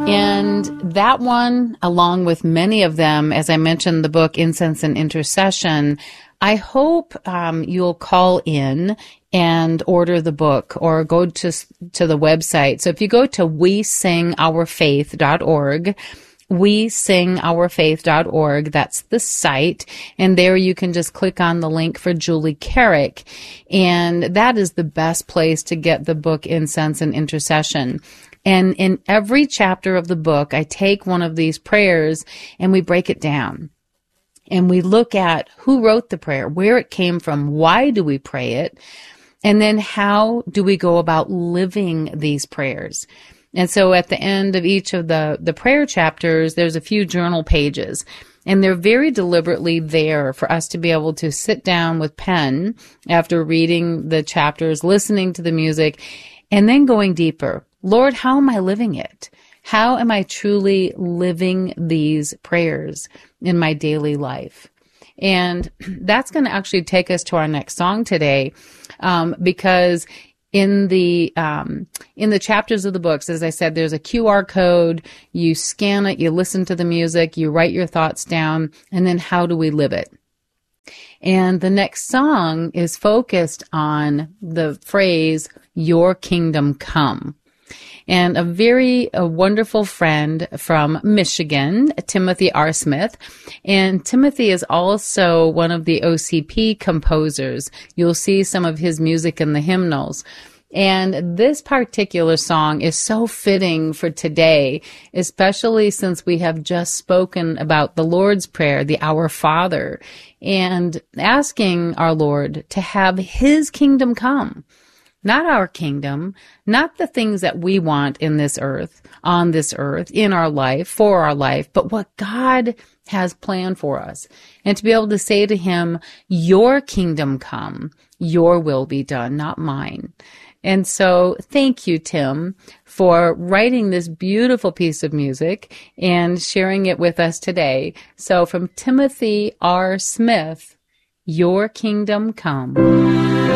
And that one, along with many of them, as I mentioned, the book Incense and Intercession, I hope you'll call in and order the book or go to the website. So if you go to wesingourfaith.org, wesingourfaith.org, that's the site, and there you can just click on the link for Julie Carrick, and that is the best place to get the book Incense and Intercession. And in every chapter of the book, I take one of these prayers and we break it down. And we look at who wrote the prayer, where it came from, why do we pray it, and then how do we go about living these prayers. And so at the end of each of the prayer chapters, there's a few journal pages. And they're very deliberately there for us to be able to sit down with pen after reading the chapters, listening to the music, and then going deeper. Lord, how am I living it? How am I truly living these prayers in my daily life? And that's going to actually take us to our next song today, because in the chapters of the books, as I said, there's a QR code. You scan it, you listen to the music, you write your thoughts down, and then how do we live it? And the next song is focused on the phrase, "Your kingdom come." And a wonderful friend from Michigan, Timothy R. Smith. And Timothy is also one of the OCP composers. You'll see some of his music in the hymnals. And this particular song is so fitting for today, especially since we have just spoken about the Lord's Prayer, the Our Father, and asking our Lord to have His kingdom come. Not our kingdom, not the things that we want in this earth, on this earth, in our life, for our life, but what God has planned for us. And to be able to say to Him, "Your kingdom come, your will be done, not mine." And so thank you, Tim, for writing this beautiful piece of music and sharing it with us today. So from Timothy R. Smith, "Your kingdom come."